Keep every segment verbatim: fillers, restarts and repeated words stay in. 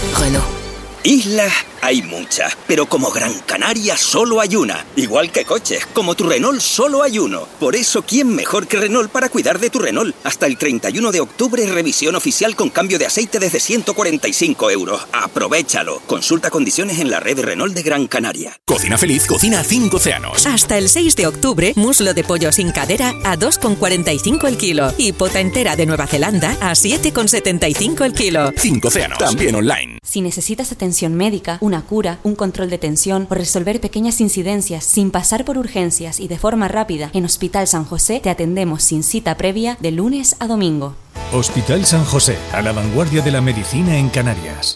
Renault. Islas hay muchas, pero como Gran Canaria solo hay una. Igual que coches, como tu Renault solo hay uno. Por eso, ¿quién mejor que Renault para cuidar de tu Renault? Hasta el treinta y uno de octubre, revisión oficial con cambio de aceite desde ciento cuarenta y cinco euros. ¡Aprovéchalo! Consulta condiciones en la red Renault de Gran Canaria. Cocina Feliz cocina cinco océanos. Hasta el seis de octubre, muslo de pollo sin cadera a dos con cuarenta y cinco el kilo. Y pota entera de Nueva Zelanda a siete con setenta y cinco el kilo. cinco océanos, también online. Si necesitas atención médica, una cura, un control de tensión o resolver pequeñas incidencias sin pasar por urgencias y de forma rápida, en Hospital San José te atendemos sin cita previa de lunes a domingo. Hospital San José, a la vanguardia de la medicina en Canarias.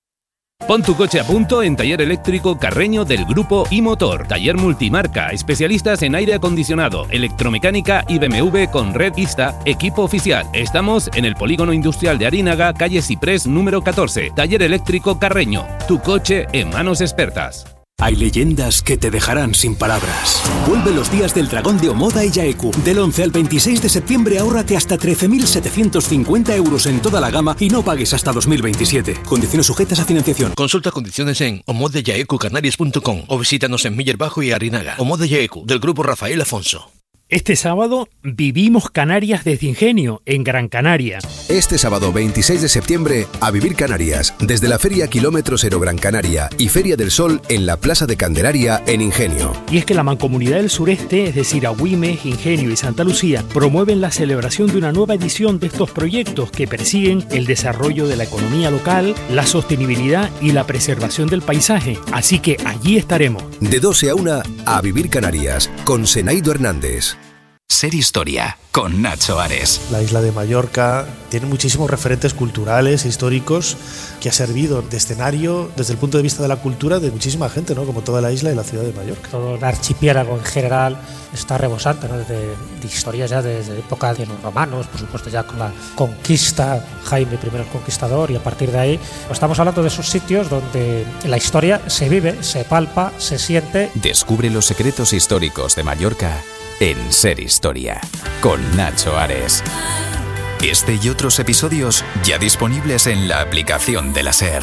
Pon tu coche a punto en Taller Eléctrico Carreño del Grupo iMotor. Taller multimarca, especialistas en aire acondicionado, electromecánica y B M W con red Ista, equipo oficial. Estamos en el Polígono Industrial de Arínaga, calle Ciprés número catorce. Taller Eléctrico Carreño, tu coche en manos expertas. Hay leyendas que te dejarán sin palabras. Vuelve los días del dragón de Omoda y Yaeku. Del once al veintiséis de septiembre ahórrate hasta trece mil setecientos cincuenta euros en toda la gama y no pagues hasta dos mil veintisiete. Condiciones sujetas a financiación. Consulta condiciones en omoda yaeku canarias punto com o visítanos en Miller Bajo y Arinaga. Omoda Yaeku, del grupo Rafael Afonso. Este sábado vivimos Canarias desde Ingenio, en Gran Canaria. Este sábado veintiséis de septiembre, a vivir Canarias, desde la Feria Kilómetro Cero Gran Canaria y Feria del Sol en la Plaza de Candelaria, en Ingenio. Y es que la Mancomunidad del Sureste, es decir, Agüimes, Ingenio y Santa Lucía, promueven la celebración de una nueva edición de estos proyectos que persiguen el desarrollo de la economía local, la sostenibilidad y la preservación del paisaje. Así que allí estaremos. De doce a una, a vivir Canarias, con Senaido Hernández. Ser Historia, con Nacho Ares. La isla de Mallorca tiene muchísimos referentes culturales e históricos que ha servido de escenario desde el punto de vista de la cultura de muchísima gente, ¿no? Como toda la isla y la ciudad de Mallorca. Todo el archipiélago en general está rebosante, ¿no? Desde de historias ya desde época de los romanos, por supuesto ya con la conquista, Jaime primero el Conquistador, y a partir de ahí pues estamos hablando de esos sitios donde la historia se vive, se palpa, se siente. Descubre los secretos históricos de Mallorca en Ser Historia, con Nacho Ares. Este y otros episodios ya disponibles en la aplicación de la SER.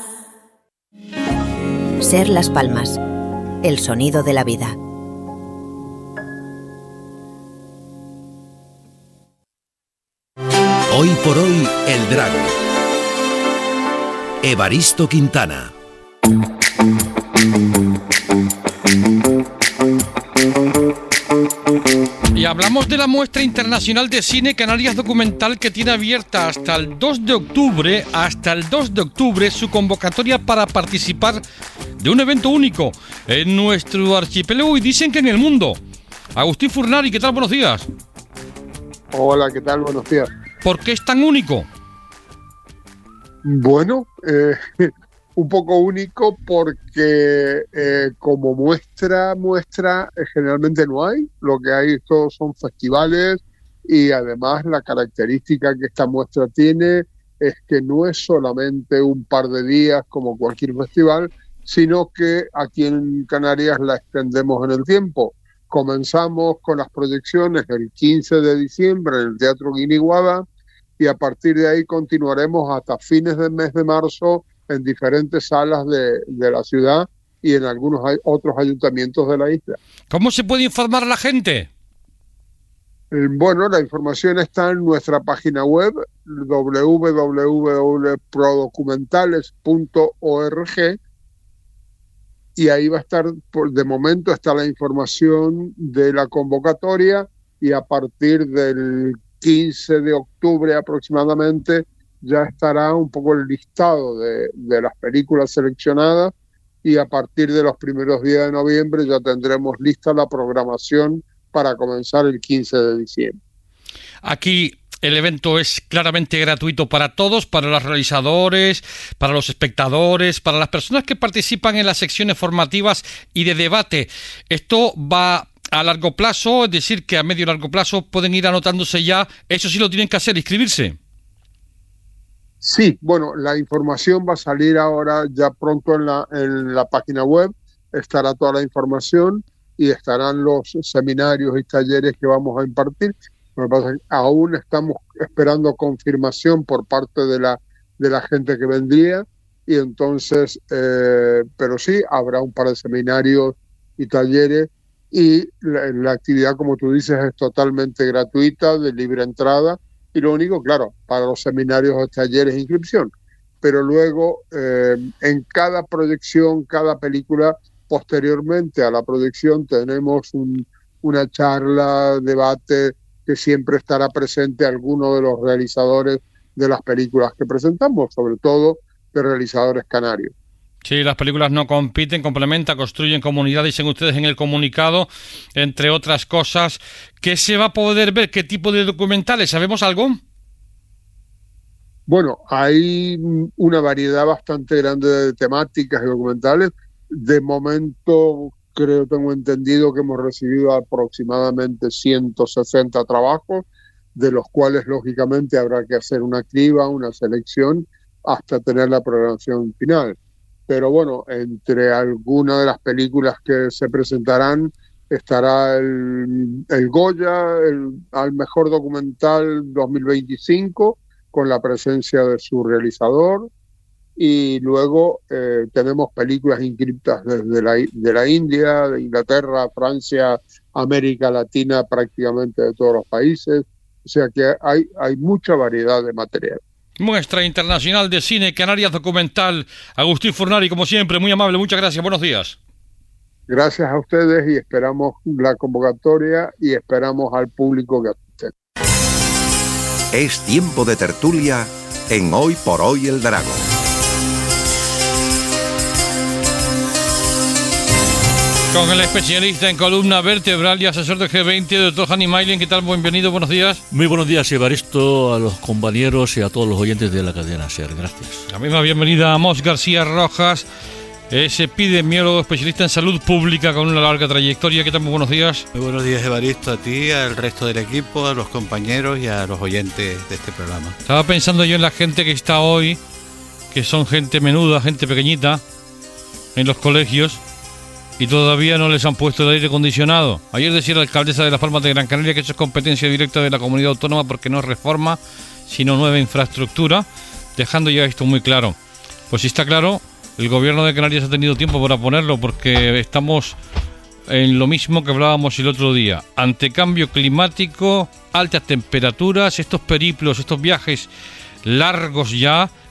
SER Las Palmas, el sonido de la vida. Hoy por hoy, el Drago. Evaristo Quintana. Y hablamos de la muestra internacional de cine Canarias Documental, que tiene abierta hasta el dos de octubre, hasta el dos de octubre, su convocatoria para participar de un evento único en nuestro archipiélago y dicen que en el mundo. Agustín Furnari, ¿qué tal? Buenos días. Hola, ¿qué tal? Buenos días. ¿Por qué es tan único? Bueno, eh, un poco único porque eh, como muestra, muestra eh, generalmente no hay. Lo que hay todos son festivales y además la característica que esta muestra tiene es que no es solamente un par de días como cualquier festival, sino que aquí en Canarias la extendemos en el tiempo. Comenzamos con las proyecciones el quince de diciembre en el Teatro Guiniguada y a partir de ahí continuaremos hasta fines del mes de marzo en diferentes salas de, de la ciudad y en algunos hay otros ayuntamientos de la isla. ¿Cómo se puede informar a la gente? Eh, bueno, la información está en nuestra página web doble u doble u doble u punto prodocumentales punto org y ahí va a estar, por, de momento está la información de la convocatoria y a partir del quince de octubre aproximadamente ya estará un poco el listado de, de las películas seleccionadas y a partir de los primeros días de noviembre ya tendremos lista la programación para comenzar el quince de diciembre. Aquí el evento es claramente gratuito para todos, para los realizadores, para los espectadores, para las personas que participan en las secciones formativas y de debate. Esto va a largo plazo, es decir, que a medio y largo plazo pueden ir anotándose ya. Eso sí lo tienen que hacer, inscribirse. Sí, bueno, la información va a salir ahora ya pronto en la, en la página web, estará toda la información y estarán los seminarios y talleres que vamos a impartir. Lo que pasa es que aún estamos esperando confirmación por parte de la, de la gente que vendría y entonces, eh, pero sí, habrá un par de seminarios y talleres, y la, la actividad, como tú dices, es totalmente gratuita, de libre entrada, y lo único, claro, para los seminarios o talleres, inscripción, pero luego eh, en cada proyección, cada película, posteriormente a la proyección, tenemos un, una charla, debate, que siempre estará presente alguno de los realizadores de las películas que presentamos, sobre todo de realizadores canarios. Sí, las películas no compiten, complementan, construyen comunidad, dicen ustedes en el comunicado, entre otras cosas. ¿Qué se va a poder ver? ¿Qué tipo de documentales? ¿Sabemos algo? Bueno, hay una variedad bastante grande de temáticas y documentales. De momento, creo, tengo entendido que hemos recibido aproximadamente ciento sesenta trabajos, de los cuales, lógicamente, habrá que hacer una criba, una selección, hasta tener la programación final. Pero bueno, entre algunas de las películas que se presentarán estará el, el Goya, el, al mejor documental dos mil veinticinco, con la presencia de su realizador, y luego eh, tenemos películas inscritas desde la, de la India, de Inglaterra, Francia, América Latina, prácticamente de todos los países, o sea que hay, hay mucha variedad de material. Muestra Internacional de Cine Canarias Documental. Agustín Fornari, como siempre, muy amable, muchas gracias, buenos días. Gracias a ustedes y esperamos la convocatoria y esperamos al público que asiste. Es tiempo de tertulia en Hoy por Hoy el Drago. Con el especialista en columna vertebral y asesor de G veinte, doctor Hani Mailén. ¿Qué tal? Bienvenido, buenos días. Muy buenos días, Evaristo, a los compañeros y a todos los oyentes de la cadena SER. Gracias. La misma bienvenida a Mos García Rojas, es epidemiólogo especialista en salud pública con una larga trayectoria. ¿Qué tal? Muy buenos días. Muy buenos días, Evaristo, a ti, al resto del equipo, a los compañeros y a los oyentes de este programa. Estaba pensando yo en la gente que está hoy, que son gente menuda, gente pequeñita, en los colegios, y todavía no les han puesto el aire acondicionado. Ayer decía la alcaldesa de Las Palmas de Gran Canaria que eso es competencia directa de la comunidad autónoma porque no es reforma, sino nueva infraestructura, dejando ya esto muy claro. Pues si está claro, el gobierno de Canarias ha tenido tiempo para ponerlo, porque estamos en lo mismo que hablábamos el otro día. Ante cambio climático, altas temperaturas, estos periplos, estos viajes largos ya,